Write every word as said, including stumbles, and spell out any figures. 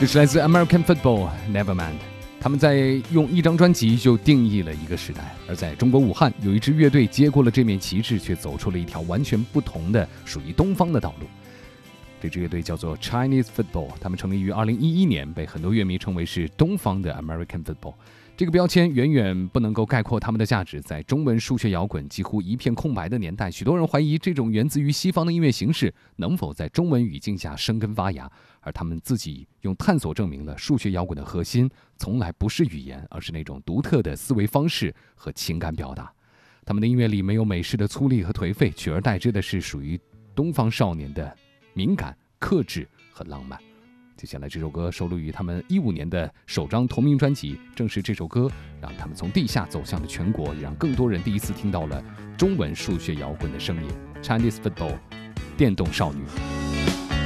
这是来自 American Football Nevermind， 他们在用一张专辑就定义了一个时代。而在中国武汉，有一支乐队接过了这面旗帜，却走出了一条完全不同的属于东方的道路。这支乐队叫做 Chinese Football， 他们成立于二零一一年，被很多乐迷称为是东方的 American Football。这个标签远远不能够概括他们的价值。在中文数学摇滚几乎一片空白的年代，许多人怀疑这种源自于西方的音乐形式能否在中文语境下生根发芽，而他们自己用探索证明了数学摇滚的核心从来不是语言，而是那种独特的思维方式和情感表达。他们的音乐里没有美式的粗粝和颓废，取而代之的是属于东方少年的敏感、克制和浪漫。接下来这首歌收录于他们一五年的首张同名专辑，正是这首歌让他们从地下走向了全国，也让更多人第一次听到了中文数学摇滚的声音。 Chinese Football， 电动少女。